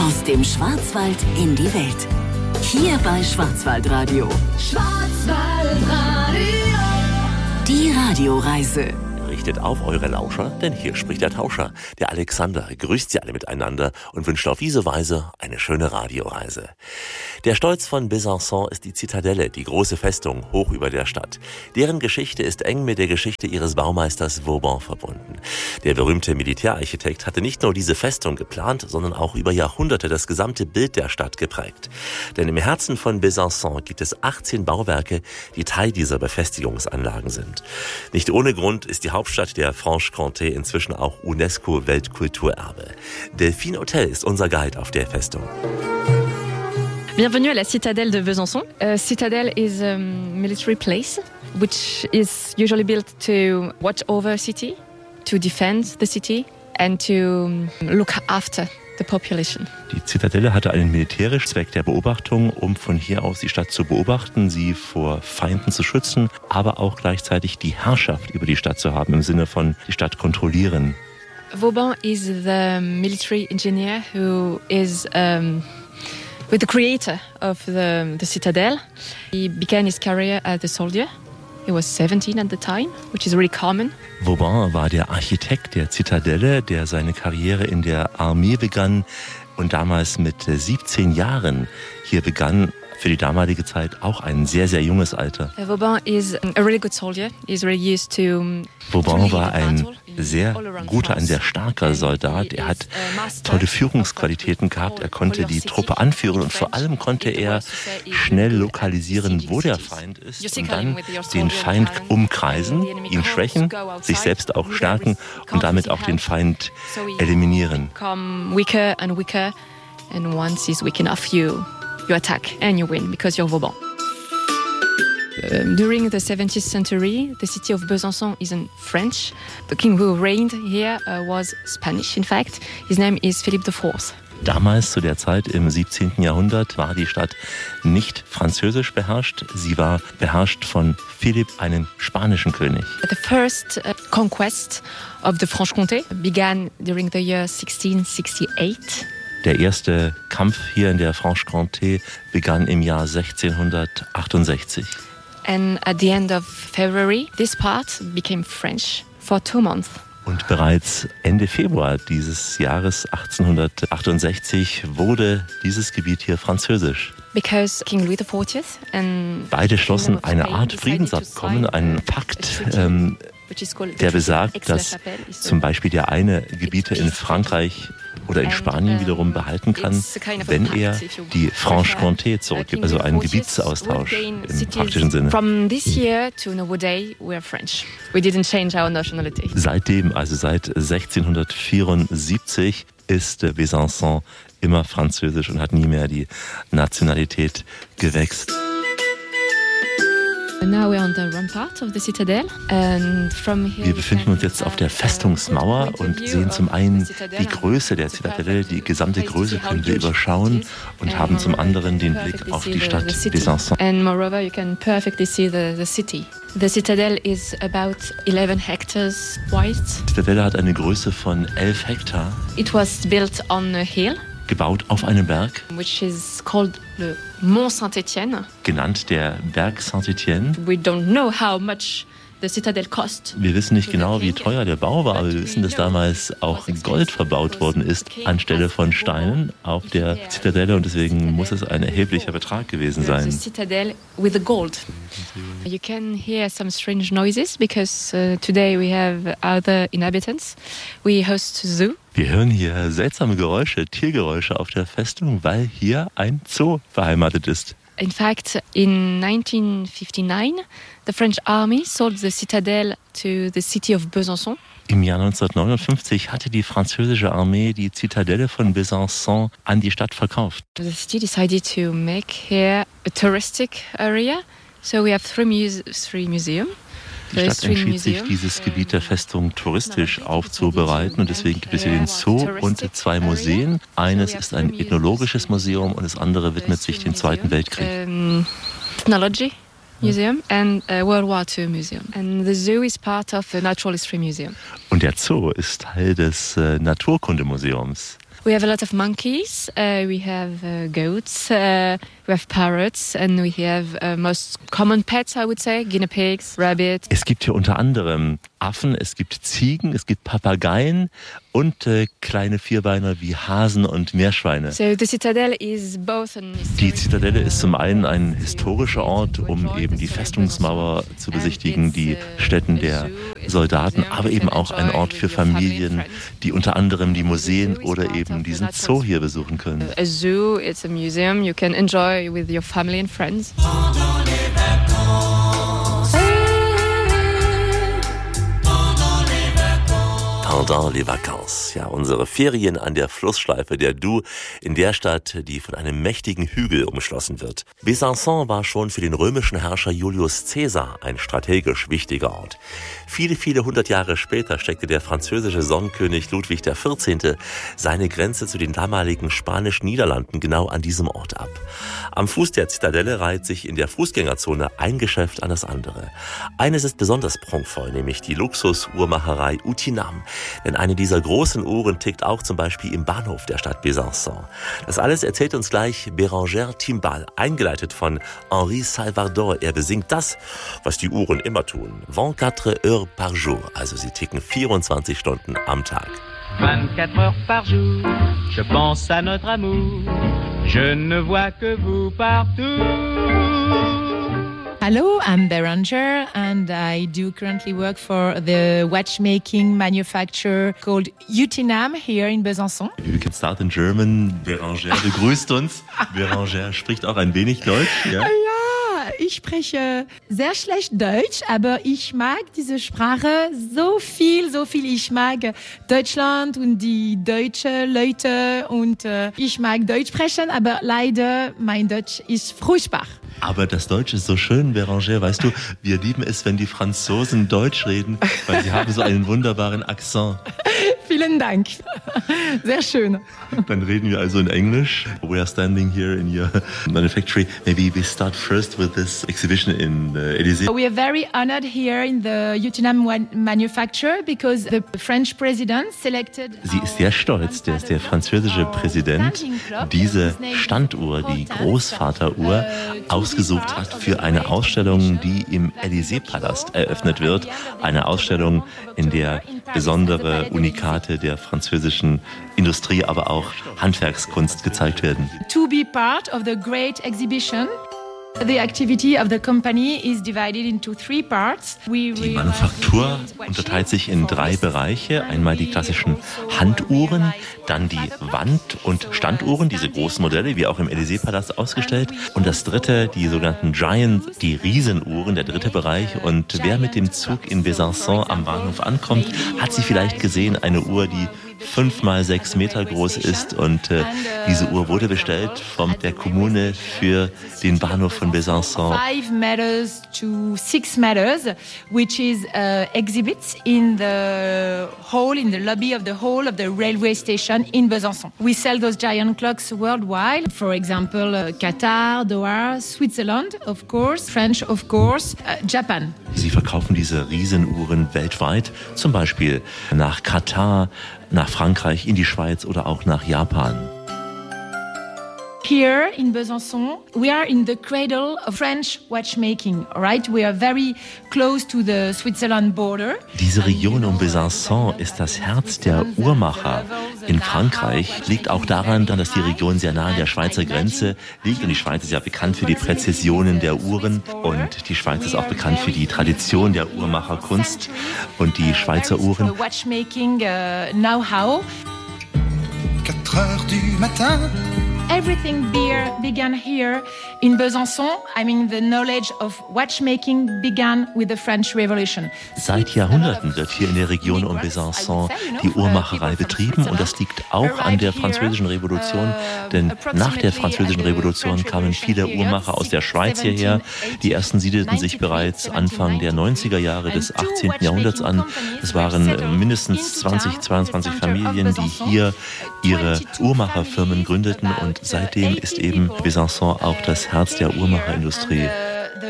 Aus dem Schwarzwald in die Welt. Hier bei Schwarzwaldradio. Schwarzwaldradio. Die Radioreise. Richtet auf eure Lauscher, denn hier spricht der Tauscher. Der Alexander grüßt sie alle miteinander und wünscht auf diese Weise eine schöne Radioreise. Der Stolz von Besançon ist die Zitadelle, die große Festung hoch über der Stadt. Deren Geschichte ist eng mit der Geschichte ihres Baumeisters Vauban verbunden. Der berühmte Militärarchitekt hatte nicht nur diese Festung geplant, sondern auch über Jahrhunderte das gesamte Bild der Stadt geprägt. Denn im Herzen von Besançon gibt es 18 Bauwerke, die Teil dieser Befestigungsanlagen sind. Nicht ohne Grund ist die Hauptstadt der Franche-Comté inzwischen auch UNESCO-Weltkulturerbe. Delphine Hotel ist unser Guide auf der Festung. Bienvenue à la citadelle de Besançon. Citadel is a military place which is usually built to watch over a city, to defend the city and to look after the population. Die Zitadelle hatte einen militärischen Zweck der Beobachtung, um von hier aus die Stadt zu beobachten, sie vor Feinden zu schützen, aber auch gleichzeitig die Herrschaft über die Stadt zu haben, im Sinne von die Stadt kontrollieren. Vauban is the military engineer who is with the creator of the citadel. He began his career as a soldier. He was 17 at the time, which is really common. Vauban war der Architekt der Zitadelle, der seine Karriere in der Armee begann und damals mit 17 Jahren hier begann. Für die damalige Zeit auch ein sehr, sehr junges Alter. Vauban is a really good soldier. He's really used to Vauban war ein sehr guter, ein sehr starker Soldat. Er hat tolle Führungsqualitäten gehabt. Er konnte die Truppe anführen und vor allem konnte er schnell lokalisieren, wo der Feind ist und dann den Feind umkreisen, ihn schwächen, sich selbst auch stärken und damit auch den Feind eliminieren. Weaker and weaker, and once he's weak enough, you attack and you win because you're Vauban. During the 17th century, the city of Besançon isn't French. The king who reigned here was Spanish, in fact. His name is Philippe IV. Damals, zu der Zeit im 17. Jahrhundert, war die Stadt nicht französisch beherrscht. Sie war beherrscht von Philipp, einem spanischen König. The first conquest of the Franche-Comté began during the year 1668. Der erste Kampf hier in der Franche-Comté begann im Jahr 1668. And at the end of February, this part became French for 2 months. Und bereits Ende Februar dieses Jahres 1868 wurde dieses Gebiet hier französisch. Because King Louis XIV and beide schlossen eine Art Friedensabkommen, einen Pakt, der besagt, dass zum Beispiel der eine Gebiete in Frankreich oder in Spanien wiederum behalten kann, wenn er die Franche-Comté zurückgibt, also einen Gebietsaustausch im praktischen Sinne. Seitdem, also seit 1674, ist Besançon immer französisch und hat nie mehr die Nationalität gewechselt. Wir befinden uns jetzt auf der Festungsmauer und sehen zum einen die Größe der Zitadelle, die gesamte Größe können wir überschauen und haben zum anderen den Blick auf die Stadt Besançon. And moreover, you can perfectly see the city. The citadel is about 11 hectares wide. Die Zitadelle hat eine Größe von 11 Hektar. It was built on a hill. Gebaut auf einem Berg, which is called the Mont Saint-Étienne. Genannt der Berg Saint-Étienne. We don't know how much the citadel cost. Wir wissen nicht genau, wie teuer der Bau war, aber wir wissen, dass damals auch Gold verbaut worden ist anstelle von Steinen auf der Zitadelle und deswegen muss es ein erheblicher Betrag gewesen sein. The citadel with the gold. You can hear some strange noises because today we have other inhabitants. We host a zoo. Wir hören hier seltsame Geräusche, Tiergeräusche auf der Festung, weil hier ein Zoo beheimatet ist. In fact, in 1959, the French army sold the citadel to the city of Besançon. Im Jahr 1959 hatte die französische Armee die Zitadelle von Besançon an die Stadt verkauft. The city decided to make here a touristic area, so we have three museums. Die Stadt entschied sich, dieses Gebiet der Festung touristisch aufzubereiten und deswegen gibt es hier den Zoo und 2 Museen. Eines ist ein ethnologisches Museum und das andere widmet sich dem Zweiten Weltkrieg. Ethnology Museum and a World War II Museum. And the zoo is part of the Natural History Museum. Und der Zoo ist Teil des Naturkundemuseums. We have a lot of monkeys, we have goats, we have parrots and we have most common pets, I would say, guinea pigs, rabbits. Es gibt hier unter anderem Affen, es gibt Ziegen, es gibt Papageien und kleine Vierbeiner wie Hasen und Meerschweine. So the Citadel is both Die Zitadelle ist zum einen ein historischer Ort, um eben die Festungsmauer zu besichtigen, die Stätten der Soldaten, aber eben auch ein Ort für Familien, die unter anderem die Museen oder eben diesen Zoo hier besuchen können. A zoo, it's a museum you can enjoy with your family and friends. Pendant les vacances, ja, unsere Ferien an der Flussschleife der Doubs in der Stadt, die von einem mächtigen Hügel umschlossen wird. Besançon war schon für den römischen Herrscher Julius Caesar ein strategisch wichtiger Ort. Viele, viele hundert Jahre später steckte der französische Sonnenkönig Ludwig XIV. Seine Grenze zu den damaligen Spanischen Niederlanden genau an diesem Ort ab. Am Fuß der Zitadelle reiht sich in der Fußgängerzone ein Geschäft an das andere. Eines ist besonders prunkvoll, nämlich die Luxusuhrmacherei Utinam. Denn eine dieser großen Uhren tickt auch zum Beispiel im Bahnhof der Stadt Besançon. Das alles erzählt uns gleich Bérangère Timbal, eingeleitet von Henri Salvador. Er besingt das, was die Uhren immer tun. 24 heures par jour, also sie ticken 24 Stunden am Tag. 24 heures par jour, je pense à notre amour, je ne vois que vous partout. Hello, I'm Bérangère and I do currently work for the watchmaking manufacturer called Utinam here in Besançon. We can start in German. Bérangère begrüßt uns. Bérangère spricht auch ein wenig Deutsch. Ja? Ja, ich spreche sehr schlecht Deutsch, aber ich mag diese Sprache so viel. Ich mag Deutschland und die deutschen Leute und ich mag Deutsch sprechen, aber leider mein Deutsch ist furchtbar. Aber das Deutsch ist so schön, Bérangère, weißt du, wir lieben es, wenn die Franzosen Deutsch reden, weil sie haben so einen wunderbaren Akzent. Vielen Dank. Sehr schön. Dann reden wir also in Englisch. We are standing here in your manufactory. Maybe we start first with this exhibition in Élysée. We are very honored here in the Utinam manufacture because the French president selected. Sie ist sehr stolz, dass der französische Präsident diese Standuhr, die Großvateruhr, ausgesucht hat für eine Ausstellung, die im Élysée-Palast eröffnet wird. Eine Ausstellung, in der besondere Unikate der französischen Industrie, aber auch Handwerkskunst gezeigt werden. To be part of the great exhibition. The activity of the company is divided into 3 parts. Die Manufaktur unterteilt sich in 3 Bereiche. Einmal die klassischen Handuhren, dann die Wand- und Standuhren, diese großen Modelle, wie auch im Élysée-Palast ausgestellt. Und das dritte, die sogenannten Giants, die Riesenuhren, der dritte Bereich. Und wer mit dem Zug in Besançon am Bahnhof ankommt, hat sie vielleicht gesehen, eine Uhr, die 5 mal 6 Meter groß ist und diese Uhr wurde bestellt von der Kommune für den Bahnhof von Besançon. 5 meters to 6 meters, which is exhibits in the hall, in the lobby of the hall of the railway station in Besançon. We sell those giant clocks worldwide. For example, Qatar, Doha, Switzerland, of course, French, of course, Japan. Sie verkaufen diese Riesenuhren weltweit, zum Beispiel nach Katar, nach Frankreich, in die Schweiz oder auch nach Japan. Here in Besançon, we are in the cradle of French watchmaking, right? We are very close to the Switzerland border. Diese Region um Besançon ist das Herz der Uhrmacher. In Frankreich liegt auch daran, dass die Region sehr nah an der Schweizer Grenze liegt. Und die Schweiz ist ja bekannt für die Präzisionen der Uhren. Und die Schweiz ist auch bekannt für die Tradition der Uhrmacherkunst und die Schweizer Uhren. Watchmaking know-how. 4 heures du matin. Everything began here in Besançon. I mean, the knowledge of watchmaking began with the French Revolution. Seit Jahrhunderten wird hier in der Region um Besançon die Uhrmacherei betrieben und das liegt auch an der Französischen Revolution, denn nach der Französischen Revolution kamen viele Uhrmacher aus der Schweiz hierher. Die ersten siedelten sich bereits Anfang der 90er Jahre des 18. Jahrhunderts an. Es waren mindestens 22 Familien, die hier ihre Uhrmacherfirmen gründeten und seitdem ist eben Besançon auch das Herz der Uhrmacherindustrie. The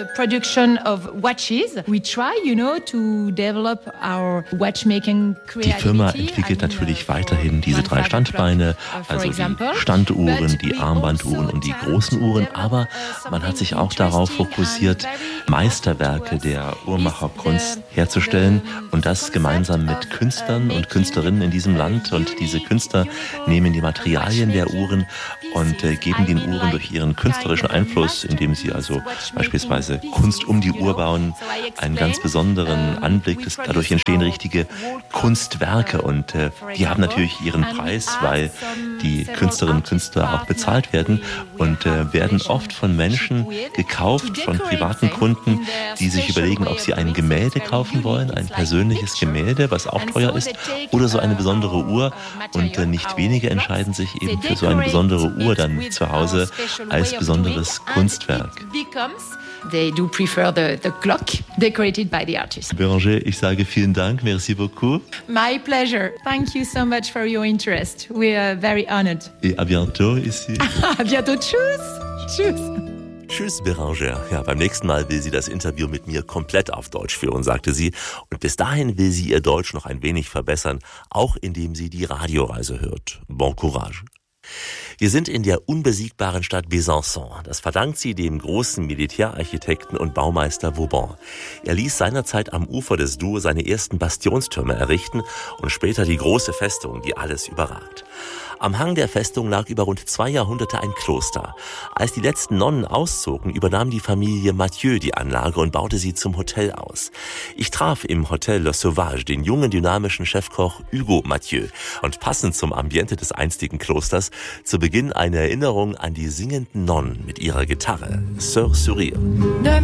the production of watches. We try, to develop our watchmaking creativity. Die Firma entwickelt natürlich weiterhin diese 3 Standbeine, also die Standuhren, die Armbanduhren und die großen Uhren, aber man hat sich auch darauf fokussiert, Meisterwerke der Uhrmacherkunst herzustellen und das gemeinsam mit Künstlern und Künstlerinnen in diesem Land. Und diese Künstler nehmen die Materialien der Uhren und geben den Uhren durch ihren künstlerischen Einfluss, indem sie also beispielsweise Kunst um die Uhr bauen, einen ganz besonderen Anblick. Dadurch entstehen richtige Kunstwerke und die haben natürlich ihren Preis, weil die Künstlerinnen und Künstler auch bezahlt werden und werden oft von Menschen gekauft, von privaten Kunden, die sich überlegen, ob sie ein Gemälde kaufen wollen, ein persönliches Gemälde, was auch teuer ist, oder so eine besondere Uhr. Und nicht wenige entscheiden sich eben für so eine besondere Uhr dann zu Hause als besonderes Kunstwerk. They do prefer the clock decorated by the artist. Béranger, ich sage vielen Dank, merci beaucoup. My pleasure. Thank you so much for your interest. We are very honored. Et à bientôt ici. À bientôt, tschüss. Tschüss. Tschüss, Béranger. Ja, beim nächsten Mal will sie das Interview mit mir komplett auf Deutsch führen, sagte sie. Und bis dahin will sie ihr Deutsch noch ein wenig verbessern, auch indem sie die Radioreise hört. Bon courage. Wir sind in der unbesiegbaren Stadt Besançon. Das verdankt sie dem großen Militärarchitekten und Baumeister Vauban. Er ließ seinerzeit am Ufer des Dour seine ersten Bastionstürme errichten und später die große Festung, die alles überragt. Am Hang der Festung lag über rund 2 Jahrhunderte ein Kloster. Als die letzten Nonnen auszogen, übernahm die Familie Mathieu die Anlage und baute sie zum Hotel aus. Ich traf im Hotel Le Sauvage den jungen, dynamischen Chefkoch Hugo Mathieu. Und passend zum Ambiente des einstigen Klosters zu Beginn eine Erinnerung an die singenden Nonnen mit ihrer Gitarre, Sœur Sourire.